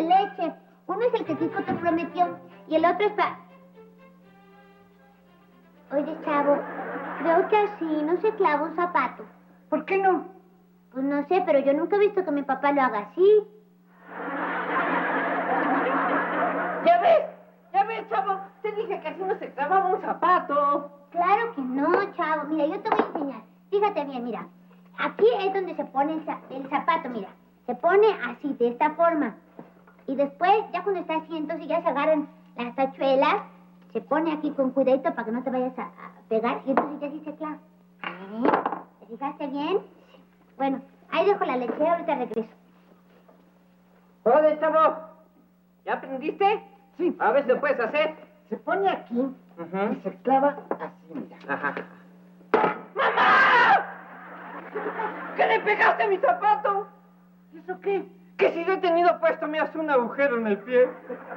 leche. Uno es el que Kiko te prometió y el otro es para... Oye, chavo, creo que así no se clava un zapato. ¿Por qué no? Pues no sé, pero yo nunca he visto que mi papá lo haga así. Ya ves, chavo. Te dije que así no se clavaba un zapato. Claro que no, chavo. Mira, yo te voy a enseñar. Fíjate bien, mira. Aquí es donde se pone el zapato, mira. Se pone así, de esta forma. Y después, ya cuando está así, entonces ya se agarran las tachuelas. Se pone aquí con cuidadito para que no te vayas a pegar. Y entonces ya sí se clava. ¿Te fijaste bien? Bueno, ahí dejo la leche, ahorita regreso. Joder, chavo. ¿Ya aprendiste? Sí. A ver si lo puedes hacer. Se pone aquí y se clava así, mira. Ajá. ¡Mamá! ¿Qué le pegaste a mi zapato? ¿Y eso qué? Que si lo he tenido puesto me hace un agujero en el pie.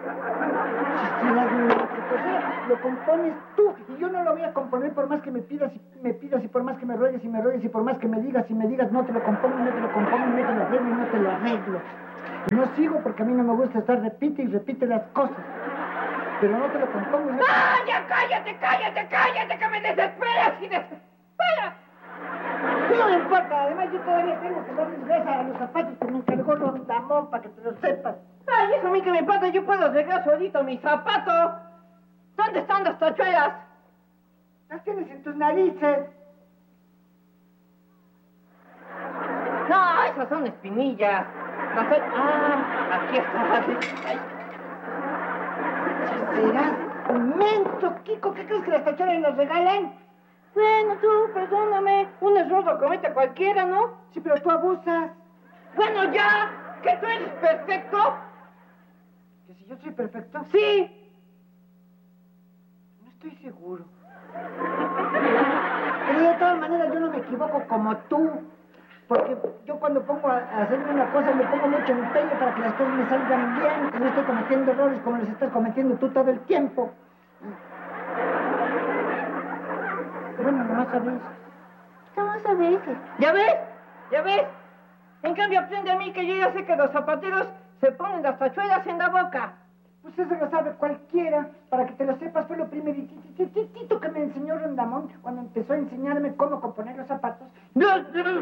Pues lo compones tú y yo no lo voy a componer por más que me pidas y por más que me ruegues y por más que me digas no te lo compongo, no te lo compongo, no te lo arreglo y no te lo arreglo. Y no sigo porque a mí no me gusta estar repite y repite las cosas. Pero no te lo compongo. ¡Ah, ya cállate, que me desesperas y desesperas! No me importa, además yo todavía tengo que darles besos a los zapatos que me encargó Rondamón para que te lo sepas. Ay, eso a mí que me importa, yo puedo arreglar solito mi zapato. ¿Dónde están las tachuelas? Las tienes en tus narices. No, esas son espinillas. Aquí está. ¿Serás inmenso, Kiko? ¿Qué crees que las tachuelas nos regalan? Bueno, tú, perdóname. Un error lo comete cualquiera, ¿no? Sí, pero tú abusas. Bueno, ya. ¿Que tú eres perfecto? ¿Que si yo soy perfecto? Sí. No estoy seguro. Pero de todas maneras yo no me equivoco como tú. Porque yo cuando pongo a hacerme una cosa me pongo mucho empeño para que las cosas me salgan bien. Y no estoy cometiendo errores como los estás cometiendo tú todo el tiempo. Bueno, nomás a veces. Somos a veces. ¿Ya ves? En cambio, aprende a mí que yo ya sé que los zapateros se ponen las tachuelas en la boca. Pues eso lo sabe cualquiera. Para que te lo sepas, fue lo primeritito que me enseñó Rondamón cuando empezó a enseñarme cómo componer los zapatos. ¡Despatético!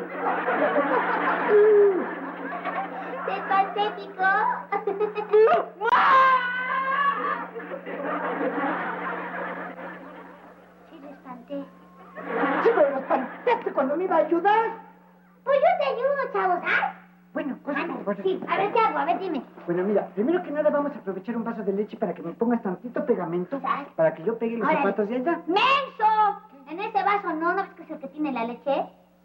Sí, lo espanté. Sí, pero lo espantaste cuando me iba a ayudar. Pues yo te ayudo, chavos, ¿ah? Bueno, cosas. Sí, a ver qué hago, a ver, dime. Bueno, mira, primero que nada vamos a aprovechar un vaso de leche para que me pongas tantito pegamento para que yo pegue los zapatos y allá. ¡Menso! En ese vaso no ves que es el que tiene la leche.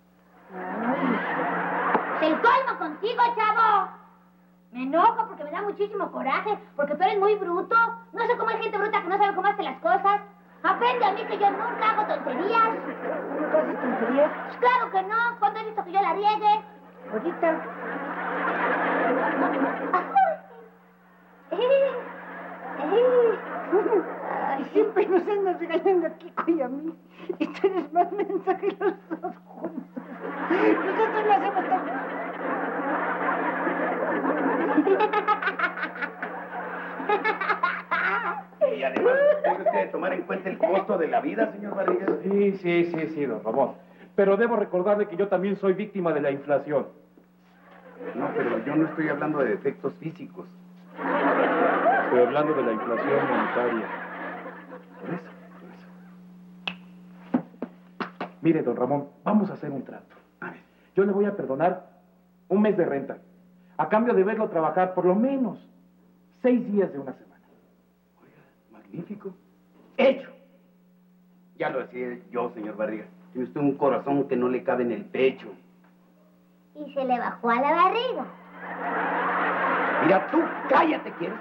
¡El colmo contigo, chavo! Me enojo porque me da muchísimo coraje, porque tú eres muy bruto. No sé cómo hay gente bruta que no sabe cómo hace las cosas. Aprende a mí que yo nunca hago tonterías. ¿Nunca haces tonterías? Pues claro que no, cuando he visto que yo la riegue. Ahorita. Y siempre nos andas regañando a Kiko y a mí. Y tú eres más mensa que los dos juntos. Nosotros lo hacemos tan... Y además, ¿debe usted tomar en cuenta el costo de la vida, señor Barriga? Sí, don Ramón. Pero debo recordarle que yo también soy víctima de la inflación. No, pero yo no estoy hablando de defectos físicos. Estoy hablando de la inflación monetaria. Por eso. Mire, don Ramón, vamos a hacer un trato. A ver. Yo le voy a perdonar un mes de renta, a cambio de verlo trabajar por lo menos 6 días de una semana. Oiga, magnífico. ¡Hecho! Ya lo decía yo, señor Barriga. Tiene usted un corazón que no le cabe en el pecho. Y se le bajó a la barriga. Mira, tú, cállate, ¿quieres?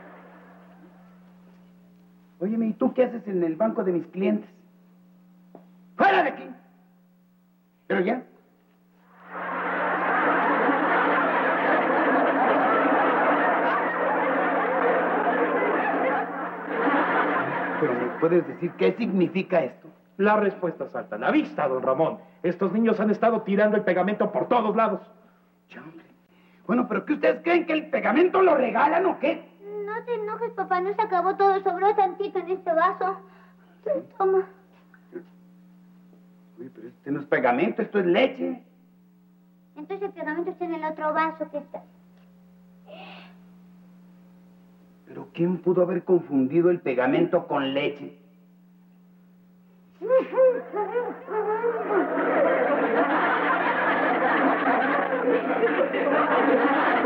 Óyeme, ¿y tú qué haces en el banco de mis clientes? ¡Fuera de aquí! Pero ya. Pero ¿me puedes decir qué significa esto? La respuesta salta a la vista, don Ramón. Estos niños han estado tirando el pegamento por todos lados. Ya, hombre. Bueno, pero ¿qué ustedes creen que el pegamento lo regalan o qué? No te enojes, papá, no se acabó todo, sobró tantito en este vaso. Toma. Uy, pero este no es pegamento, esto es leche. Entonces el pegamento está en el otro vaso que está. Pero ¿quién pudo haber confundido el pegamento con leche?